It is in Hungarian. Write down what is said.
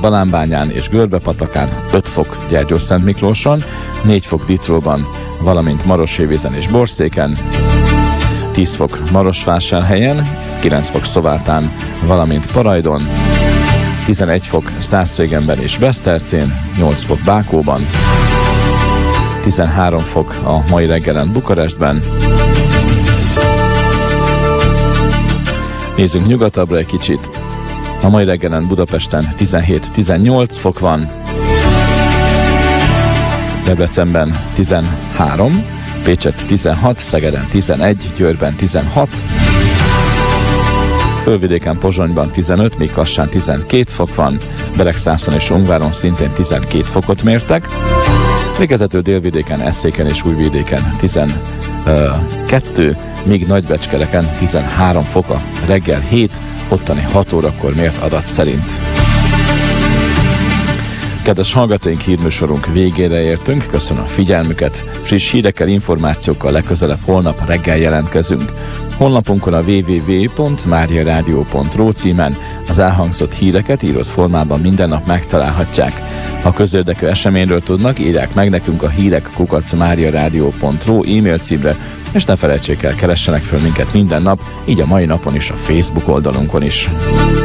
Balánbányán és Görbepatakán, 5 fok Gyergyószentmiklóson, 4 fok Ditróban, valamint Maroshévízen és Borszéken, 10 fok Marosvásárhelyen, 9 fok Szovátán, valamint Parajdon, 11 fok Szászrégenben és Besztercén, 8 fok Bákóban, 13 fok a mai reggelen Bukarestben. Nézzünk nyugatabbra egy kicsit. A mai reggelen Budapesten 17-18 fok van, Debrecenben 13, Pécset 16, Szegeden 11, Győrben 16, Fölvidéken Pozsonyban 15, még Kassán 12 fok van, Beregszászon és Ungváron szintén 12 fokot mértek, végezetül délvidéken, Eszéken és Újvidéken 12, míg Nagybecskereken 13 fok a reggel 7, ottani 6 órakor mért adat szerint. Kedves hallgatóink, hírműsorunk végére értünk, köszönöm a figyelmüket, friss hírekkel, információkkal legközelebb holnap reggel jelentkezünk. Honlapunkon a www.mariaradio.ro címen az elhangzott híreket írott formában minden nap megtalálhatják. Ha közérdekű eseményről tudnak, írják meg nekünk a hírek@mariaradio.ro e-mail címre, és ne felejtsék el, keressenek fel minket minden nap, így a mai napon is a Facebook oldalunkon is.